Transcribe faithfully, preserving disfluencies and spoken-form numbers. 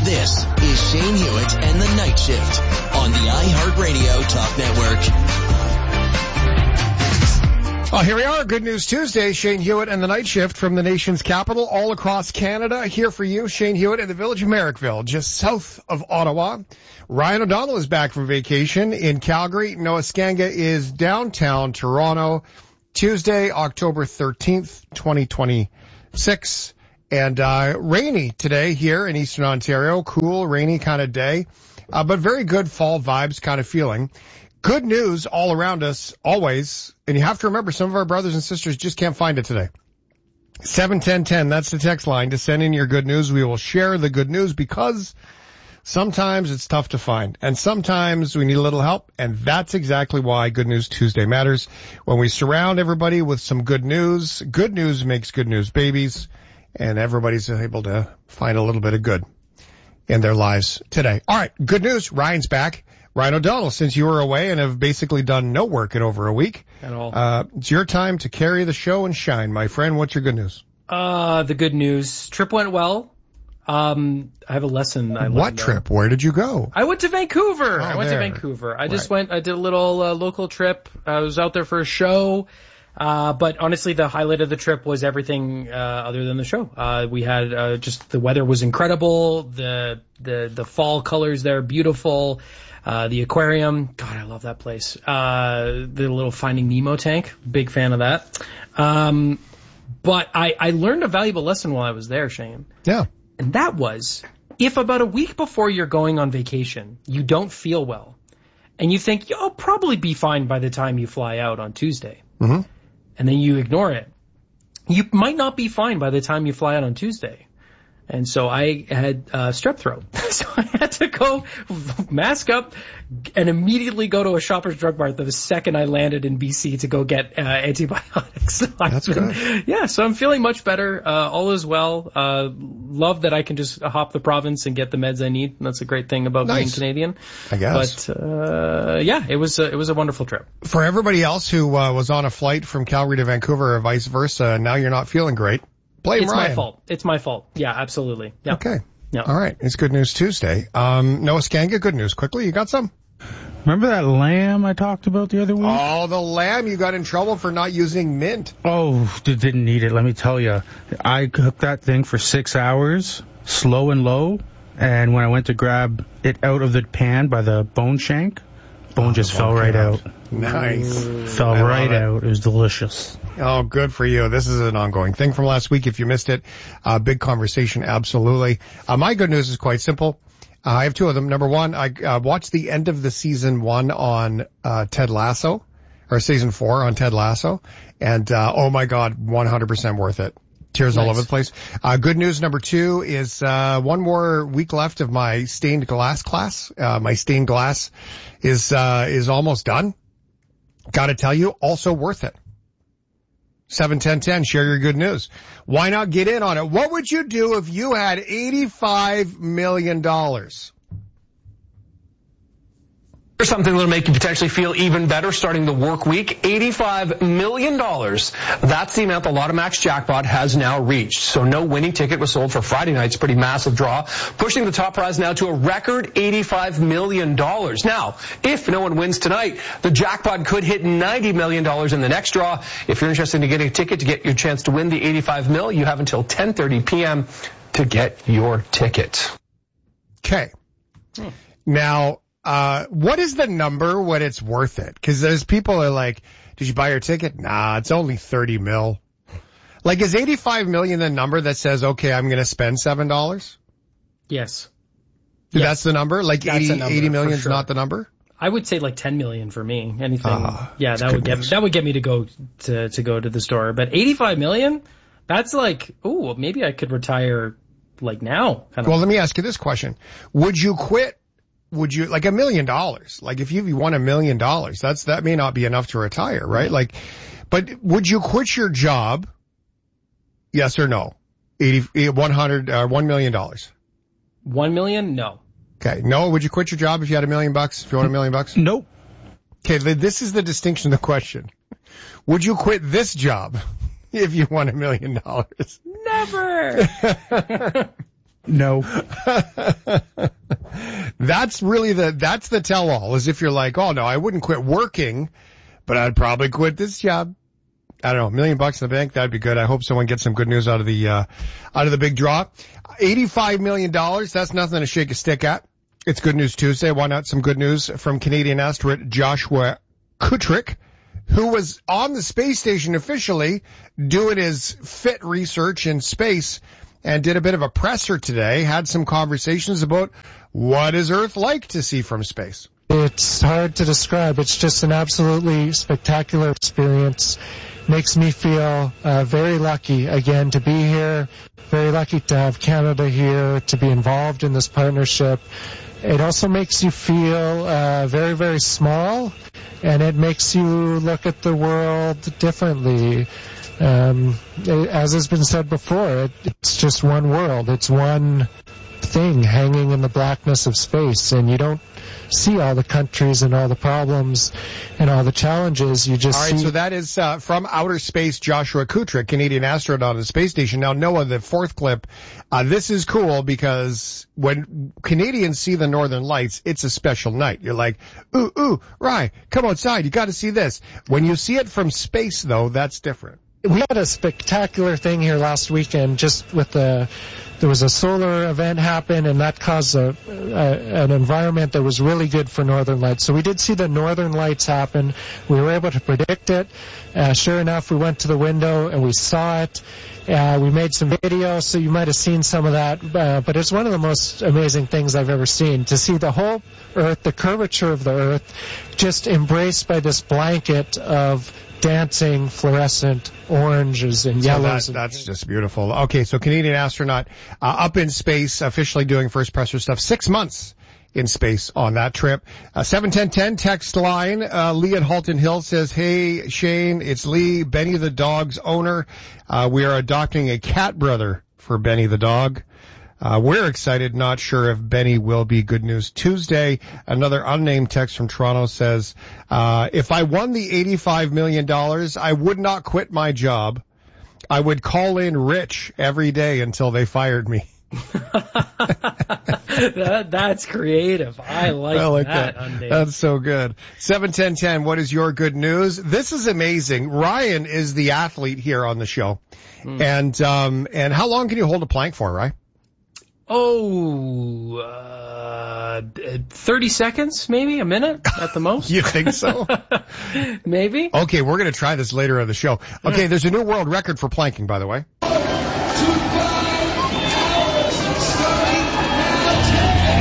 This is Shane Hewitt and the Night Shift on the iHeartRadio Talk Network. Oh, here we are. Good News Tuesday. Shane Hewitt and the Night Shift from the nation's capital all across Canada. Here for you, Shane Hewitt in the village of Merrickville, just south of Ottawa. Ryan O'Donnell is back from vacation in Calgary. Noah Skanga is downtown Toronto. Tuesday, October thirteenth, twenty twenty-six. And uh rainy today here in Eastern Ontario. Cool, rainy kind of day. Uh, but very good fall vibes kind of feeling. Good news all around us, always. And you have to remember, some of our brothers and sisters just can't find it today. seven ten ten, that's the text line to send in your good news. We will share the good news because sometimes it's tough to find. And sometimes we need a little help. And that's exactly why Good News Tuesday matters. When we surround everybody with some good news, good news makes good news babies. And everybody's able to find a little bit of good in their lives today. All right, good news. Ryan's back. Ryan O'Donnell, since you were away and have basically done no work in over a week, at all, uh, it's your time to carry the show and shine, my friend. What's your good news? Uh, the good news. Trip went well. Um, I have a lesson. I what trip? Where did you go? I went to Vancouver. Oh, I went there. to Vancouver. I right. just went, I did a little uh, local trip. I was out there for a show. Uh, but honestly, the highlight of the trip was everything, uh, other than the show. Uh, we had, uh, just the weather was incredible. The, the, the fall colors there, beautiful. Uh, the aquarium. God, I love that place. Uh, the little Finding Nemo tank. Big fan of that. Um, but I, I learned a valuable lesson while I was there, Shane. Yeah. And that was, if about a week before you're going on vacation, you don't feel well, and you think, I'll probably be fine by the time you fly out on Tuesday. Mm-hmm. And then you ignore it, you might not be fine by the time you fly out on Tuesday. And so I had uh, strep throat. So I had to go mask up and immediately go to a Shoppers Drug Mart the second I landed in B C to go get uh, antibiotics. So That's been, good. Yeah, so I'm feeling much better. Uh, all is well. Uh, love that I can just hop the province and get the meds I need. That's a great thing about nice. being Canadian. I guess. But uh, yeah, it was a, it was a wonderful trip. For everybody else who uh, was on a flight from Calgary to Vancouver or vice versa, now you're not feeling great. Blame it's Ryan. my fault. It's my fault. Yeah, absolutely. Yeah. Okay. Yeah. All right. It's Good News Tuesday. Um, Noah Skanga, good news. Quickly, you got some? Remember that lamb I talked about the other week? Oh, the lamb. You got in trouble for not using mint. Oh, didn't need it. Let me tell you. I cooked that thing for six hours, slow and low. And when I went to grab it out of the pan by the bone shank, bone oh, just fell right out. out. Nice. Fell I right out. It was delicious. Oh, good for you. This is an ongoing thing from last week. If you missed it, uh, big conversation, absolutely. Uh, my good news is quite simple. Uh, I have two of them. Number one, I uh, watched the end of the season one on uh, Ted Lasso, or season four on Ted Lasso, and uh, oh my God, one hundred percent worth it. Tears nice. all over the place. Uh, good news number two is uh one more week left of my stained glass class. Uh, my stained glass is uh is almost done. Gotta tell you, also worth it. seven ten ten, share your good news. Why not get in on it? What would you do if you had eighty-five million dollars? Here's something that'll make you potentially feel even better starting the work week. eighty-five million dollars. That's the amount the Lotto Max jackpot has now reached. So no winning ticket was sold for Friday night's pretty massive draw, pushing the top prize now to a record eighty-five million dollars. Now, if no one wins tonight, the jackpot could hit ninety million dollars in the next draw. If you're interested in getting a ticket to get your chance to win the eighty-five mil, you have until ten thirty p.m. to get your ticket. Okay. Hmm. Now, Uh, what is the number when it's worth it? Because there's people who are like, did you buy your ticket? Nah, it's only thirty mil. Like, is eighty-five million the number that says, okay, I'm going to spend seven dollars? Yes. That's yes. the number? Like That's eighty, number, eighty million is sure. not the number? I would say like ten million for me. Anything. Uh, yeah, that would get, that would get me to go to, to go to the store. But eighty-five million? That's like, ooh, maybe I could retire like now. Kind of. Well, let me ask you this question. Would you quit? Would you, like a million dollars, like if you won a million dollars, that's, that may not be enough to retire, right? Like, but would you quit your job? Yes or no? eighty, one hundred, uh, one million dollars. One million? No. Okay. No, would you quit your job if you had a million bucks, if you won a million bucks? Nope. Okay. This is the distinction of the question. Would you quit this job if you won a million dollars? Never. No. That's really the, that's the tell-all, is if you're like, oh no, I wouldn't quit working, but I'd probably quit this job. I don't know, a million bucks in the bank, that'd be good. I hope someone gets some good news out of the, uh, out of the big draw. eighty-five million dollars, that's nothing to shake a stick at. It's Good News Tuesday. Why not some good news from Canadian astronaut Joshua Kutrick, who was on the space station officially doing his fit research in space and did a bit of a presser today, had some conversations about what is Earth like to see from space. It's hard to describe. It's just an absolutely spectacular experience. Makes me feel uh, very lucky, again, to be here, very lucky to have Canada here, to be involved in this partnership. It also makes you feel uh, very, very small, and it makes you look at the world differently. Um, as has been said before, it, it's just one world. It's one thing hanging in the blackness of space, and you don't see all the countries and all the problems and all the challenges. You just all right, see... so that is uh, from outer space, Joshua Kutrick, Canadian astronaut on the space station. Now, Noah, the fourth clip, uh, this is cool because when Canadians see the Northern Lights, it's a special night. You're like, ooh, ooh, Rye, come outside. You got to see this. When you see it from space, though, that's different. We had a spectacular thing here last weekend just with the... There was a solar event happen, and that caused a, a, an environment that was really good for Northern Lights. So we did see the Northern Lights happen. We were able to predict it. Uh, sure enough, we went to the window and we saw it. Uh, we made some videos, so you might have seen some of that. Uh, but it's one of the most amazing things I've ever seen, to see the whole Earth, the curvature of the Earth, just embraced by this blanket of dancing fluorescent oranges and yellows. So that, that's just beautiful. Okay, so Canadian astronaut uh, up in space, officially doing first presser stuff. Six months in space on that trip. Uh, seven ten ten text line. Uh, Lee at Halton Hill says, hey, Shane, it's Lee, Benny the dog's owner. Uh, we are adopting a cat brother for Benny the dog. Uh, we're excited, not sure if Benny will be Good News Tuesday. Another unnamed text from Toronto says, uh, if I won the eighty-five million dollars, I would not quit my job. I would call in rich every day until they fired me. that, that's creative. I like, I like that. that. That's so good. seven ten ten, what is your good news? This is amazing. Ryan is the athlete here on the show. Mm. And, um, and how long can you hold a plank for, Ryan? Oh, uh, thirty seconds, maybe a minute at the most. You think so? Maybe. Okay, we're going to try this later in the show. Okay, there's a new world record for planking, by the way.